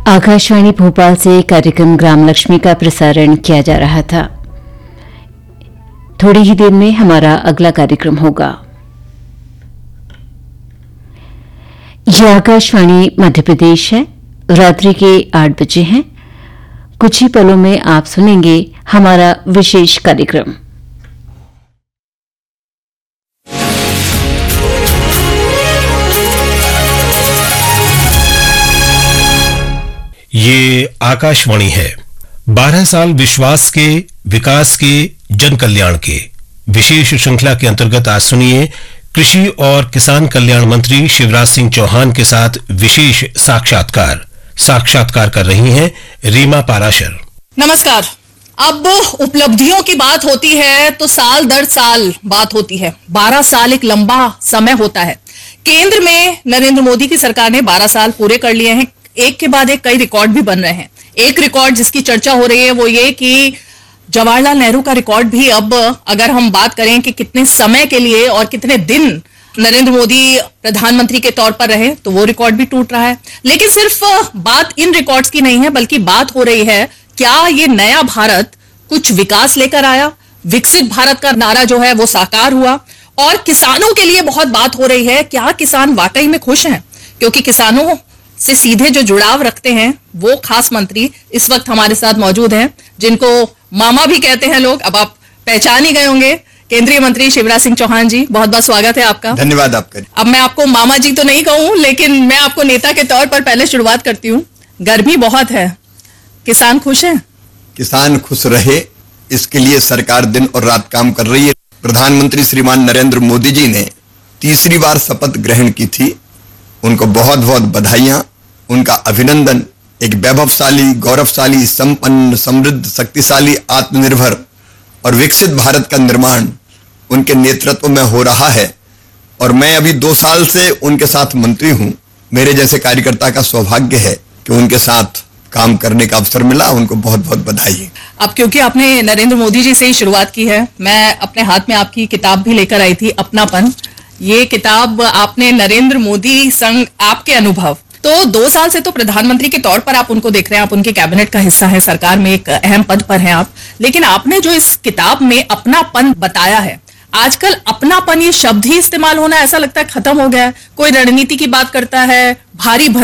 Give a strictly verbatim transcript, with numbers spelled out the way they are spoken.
आकाशवाणी भोपाल से कार्यक्रम ग्राम लक्ष्मी का प्रसारण किया जा रहा था। थोड़ी ही देर में हमारा अगला कार्यक्रम होगा। यह आकाशवाणी मध्य प्रदेश है। रात्रि के आठ बजे हैं। कुछ ही पलों में आप सुनेंगे हमारा विशेष कार्यक्रम। ये आकाशवाणी है। बारह साल विश्वास के, विकास के, जन कल्याण के विशेष श्रृंखला के अंतर्गत आज सुनिए कृषि और किसान कल्याण मंत्री शिवराज सिंह चौहान के साथ विशेष साक्षात्कार। साक्षात्कार कर रही हैं रीमा पाराशर। नमस्कार। अब उपलब्धियों की बात होती है तो साल दर साल बात होती है। बारह साल एक लंबा समय होता है। केंद्र में नरेंद्र मोदी की सरकार ने बारह साल पूरे कर लिए हैं। एक के बाद एक कई रिकॉर्ड भी बन रहे हैं। एक रिकॉर्ड जिसकी चर्चा हो रही है वो ये कि जवाहरलाल नेहरू का रिकॉर्ड भी अब अगर हम बात करें कि कितने समय के लिए और कितने दिन नरेंद्र मोदी प्रधानमंत्री के तौर पर रहे तो वो रिकॉर्ड भी टूट रहा है। लेकिन सिर्फ बात इन रिकॉर्ड्स की नहीं है, बल्कि बात हो रही है क्या ये नया भारत कुछ विकास लेकर आया, विकसित भारत का नारा जो है वो साकार हुआ। और किसानों के लिए बहुत बात हो रही है, क्या किसान वाकई में खुश हैं, क्योंकि किसानों से सीधे जो जुड़ाव रखते हैं वो खास मंत्री इस वक्त हमारे साथ मौजूद हैं, जिनको मामा भी कहते हैं लोग। अब आप पहचान ही गए होंगे, केंद्रीय मंत्री शिवराज सिंह चौहान जी, बहुत बहुत स्वागत है आपका। धन्यवाद आपका। अब मैं आपको मामा जी तो नहीं कहूं, लेकिन मैं आपको नेता के तौर पर पहले शुरुआत करती हूँ। गर्मी बहुत है, किसान खुश है? किसान खुश रहे इसके लिए सरकार दिन और रात काम कर रही है। प्रधानमंत्री श्रीमान नरेंद्र मोदी जी ने तीसरी बार शपथ ग्रहण की थी। उनको बहुत बहुत बधाइयां, उनका अभिनंदन। एक वैभवशाली, गौरवशाली, संपन्न, समृद्ध, शक्तिशाली, आत्मनिर्भर और विकसित भारत का निर्माण उनके नेतृत्व में हो रहा है। और मैं अभी दो साल से उनके साथ मंत्री हूं। मेरे जैसे कार्यकर्ता का सौभाग्य है कि उनके साथ काम करने का अवसर मिला। उनको बहुत बहुत बधाई। अब क्योंकि आपने नरेंद्र मोदी जी से ही शुरुआत की है, मैं अपने हाथ में आपकी किताब भी लेकर आई थी, अपनापन। ये किताब आपने नरेंद्र मोदी संग आपके अनुभव, तो दो साल से तो प्रधानमंत्री के तौर पर आप उनको देख रहे हैं, आप उनके कैबिनेट का हिस्सा है, सरकार में एक अहम पद पर हैं आप। लेकिन आपने जो इस किताब में अपनापन बताया है, आजकल अपनापन ये शब्द ही इस्तेमाल होना ऐसा लगता है खत्म हो गया है। कोई रणनीति की बात करता है, भारी